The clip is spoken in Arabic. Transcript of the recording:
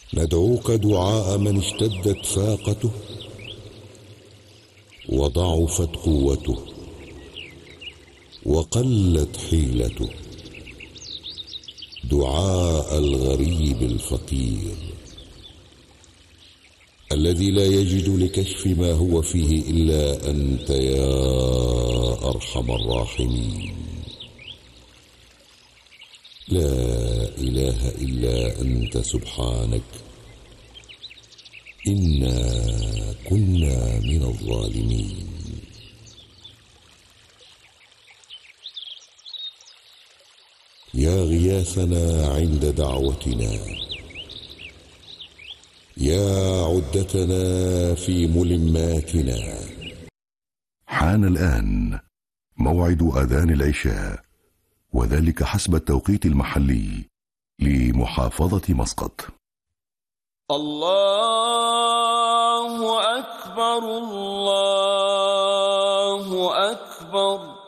ندعوك دعاء من اشتدت فاقته وضعفت قوته وقلت حيلته، دعاء الغريب الفقير الذي لا يجد لكشف ما هو فيه إلا أنت يا أرحم الراحمين. لا إله إلا أنت سبحانك، إنا كنا من الظالمين. يا غياثنا عند دعوتنا، يا عدتنا في ملماتنا. حان الآن موعد أذان العشاء، وذلك حسب التوقيت المحلي لمحافظة مسقط. الله أكبر الله أكبر.